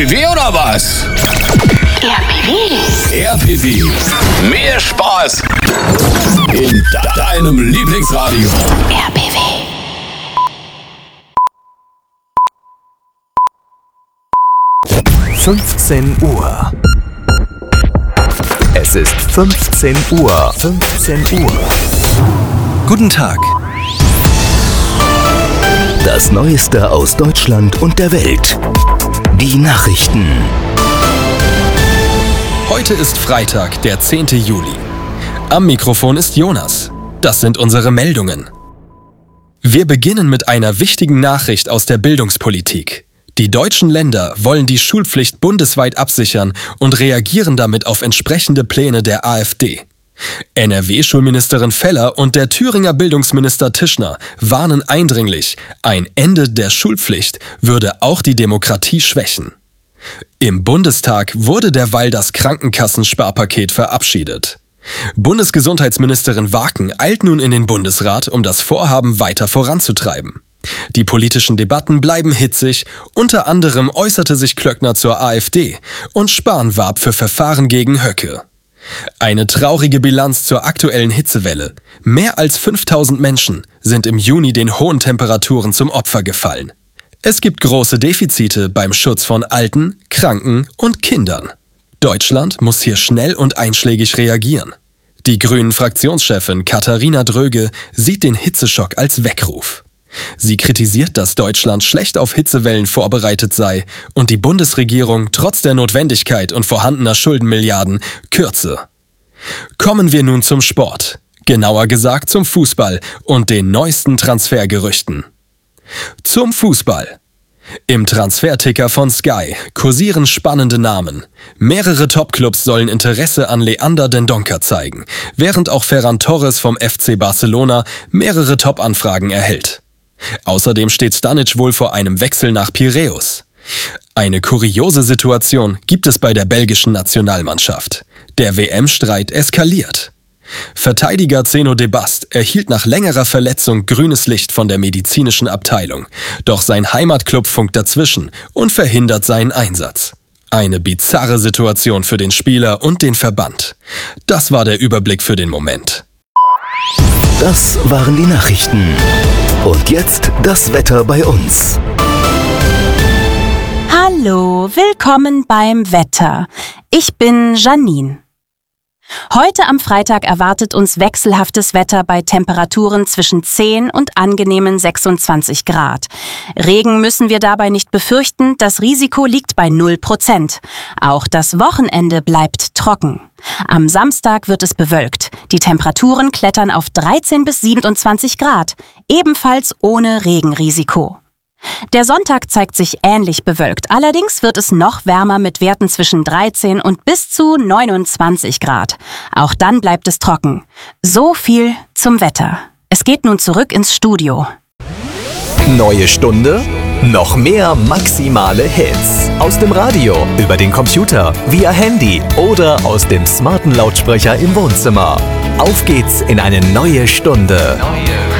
RPW oder was? RPW. RPW. Mehr Spaß in deinem Lieblingsradio. RPW. – 15 Uhr. Es ist 15 Uhr. 15 Uhr. Guten Tag. Das Neueste aus Deutschland und der Welt. Die Nachrichten. Heute ist Freitag, der 10. Juli. Am Mikrofon ist Jonas. Das sind unsere Meldungen. Wir beginnen mit einer wichtigen Nachricht aus der Bildungspolitik. Die deutschen Länder wollen die Schulpflicht bundesweit absichern und reagieren damit auf entsprechende Pläne der AfD. NRW-Schulministerin Feller und der Thüringer Bildungsminister Tischner warnen eindringlich, ein Ende der Schulpflicht würde auch die Demokratie schwächen. Im Bundestag wurde derweil das Krankenkassensparpaket verabschiedet. Bundesgesundheitsministerin Waken eilt nun in den Bundesrat, um das Vorhaben weiter voranzutreiben. Die politischen Debatten bleiben hitzig, unter anderem äußerte sich Klöckner zur AfD und Spahn warb für Verfahren gegen Höcke. Eine traurige Bilanz zur aktuellen Hitzewelle. Mehr als 5000 Menschen sind im Juni den hohen Temperaturen zum Opfer gefallen. Es gibt große Defizite beim Schutz von Alten, Kranken und Kindern. Deutschland muss hier schnell und einschlägig reagieren. Die Grünen-Fraktionschefin Katharina Dröge sieht den Hitzeschock als Weckruf. Sie kritisiert, dass Deutschland schlecht auf Hitzewellen vorbereitet sei und die Bundesregierung trotz der Notwendigkeit und vorhandener Schuldenmilliarden kürze. Kommen wir nun zum Sport. Genauer gesagt zum Fußball und den neuesten Transfergerüchten. Zum Fußball. Im Transferticker von Sky kursieren spannende Namen. Mehrere Topclubs sollen Interesse an Leander Dendoncker zeigen, während auch Ferran Torres vom FC Barcelona mehrere Top-Anfragen erhält. Außerdem steht Stanic wohl vor einem Wechsel nach Piräus. Eine kuriose Situation gibt es bei der belgischen Nationalmannschaft. Der WM-Streit eskaliert. Verteidiger Zeno de Bast erhielt nach längerer Verletzung grünes Licht von der medizinischen Abteilung. Doch sein Heimatclub funkt dazwischen und verhindert seinen Einsatz. Eine bizarre Situation für den Spieler und den Verband. Das war der Überblick für den Moment. Das waren die Nachrichten. Und jetzt das Wetter bei uns. Hallo, willkommen beim Wetter. Ich bin Janine. Heute am Freitag erwartet uns wechselhaftes Wetter bei Temperaturen zwischen 10 und angenehmen 26 Grad. Regen müssen wir dabei nicht befürchten, das Risiko liegt bei 0%. Auch das Wochenende bleibt trocken. Am Samstag wird es bewölkt. Die Temperaturen klettern auf 13 bis 27 Grad, ebenfalls ohne Regenrisiko. Der Sonntag zeigt sich ähnlich bewölkt, allerdings wird es noch wärmer mit Werten zwischen 13 und bis zu 29 Grad. Auch dann bleibt es trocken. So viel zum Wetter. Es geht nun zurück ins Studio. Neue Stunde, noch mehr maximale Hits. Aus dem Radio, über den Computer, via Handy oder aus dem smarten Lautsprecher im Wohnzimmer. Auf geht's in eine neue Stunde.